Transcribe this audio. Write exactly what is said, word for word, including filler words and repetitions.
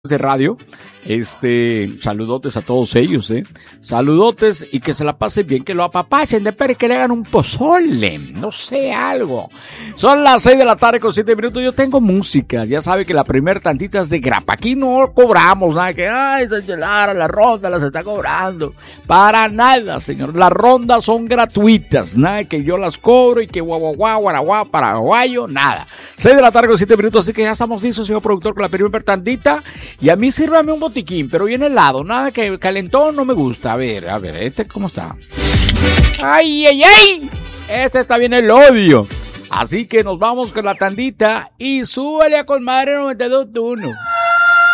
de radio, este, saludotes a todos ellos, eh, saludotes y que se la pasen bien, que lo apapachen, de pero que le hagan un pozole, no sé, algo. Son las seis de la tarde con siete minutos, yo tengo música, ya sabe que la primer tantita es de grapa, aquí no cobramos, nada que, ay, señor Lara, la ronda las está cobrando, para nada, señor, las rondas son gratuitas, nada que yo las cobro y que guau, guau, guau, guaraguá, paraguayo, nada. seis de la tarde con siete minutos, así que ya estamos listos, señor productor, con la primer tantita. Y a mí sírvame un botiquín, pero bien helado, nada que calentón no me gusta. A ver, a ver, este cómo está. ¡Ay, ay, ay! Este está bien el odio. Así que nos vamos con la tandita y súbele a Colmadre noventa y dos punto uno.